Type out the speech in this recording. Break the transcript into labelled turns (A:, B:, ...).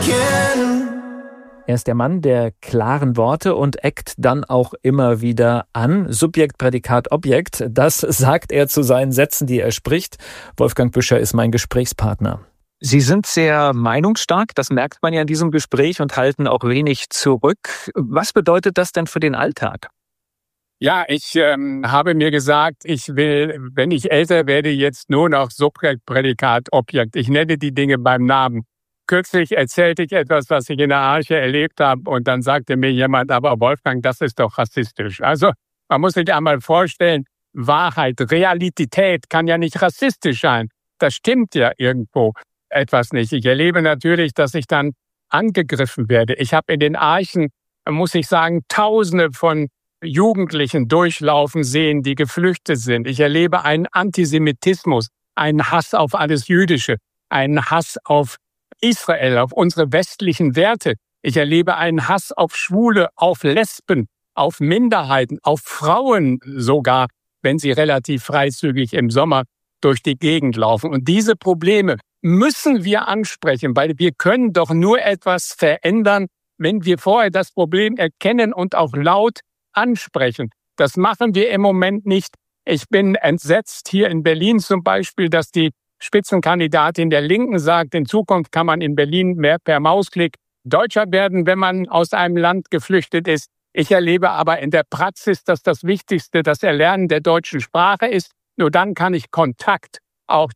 A: again.
B: Er ist der Mann der klaren Worte und eckt dann auch immer wieder an. Subjekt, Prädikat, Objekt, das sagt er zu seinen Sätzen, die er spricht. Wolfgang Büscher ist mein Gesprächspartner. Sie sind sehr meinungsstark, das merkt man ja in diesem Gespräch, und halten auch wenig zurück. Was bedeutet das denn für den Alltag?
C: Ja, ich habe mir gesagt, ich will, wenn ich älter werde, jetzt nur noch Subjekt, Prädikat, Objekt. Ich nenne die Dinge beim Namen. Kürzlich erzählte ich etwas, was ich in der Arche erlebt habe, und dann sagte mir jemand, aber Wolfgang, das ist doch rassistisch. Also man muss sich einmal vorstellen, Wahrheit, Realität kann ja nicht rassistisch sein. Das stimmt ja irgendwo etwas nicht. Ich erlebe natürlich, dass ich dann angegriffen werde. Ich habe in den Archen, muss ich sagen, Tausende von Jugendlichen durchlaufen sehen, die geflüchtet sind. Ich erlebe einen Antisemitismus, einen Hass auf alles Jüdische, einen Hass auf Israel, auf unsere westlichen Werte. Ich erlebe einen Hass auf Schwule, auf Lesben, auf Minderheiten, auf Frauen sogar, wenn sie relativ freizügig im Sommer durch die Gegend laufen. Und diese Probleme müssen wir ansprechen, weil wir können doch nur etwas verändern, wenn wir vorher das Problem erkennen und auch laut ansprechen. Das machen wir im Moment nicht. Ich bin entsetzt hier in Berlin zum Beispiel, dass die Spitzenkandidatin der Linken sagt, in Zukunft kann man in Berlin mehr per Mausklick Deutscher werden, wenn man aus einem Land geflüchtet ist. Ich erlebe aber in der Praxis, dass das Wichtigste das Erlernen der deutschen Sprache ist. Nur dann kann ich Kontakt auch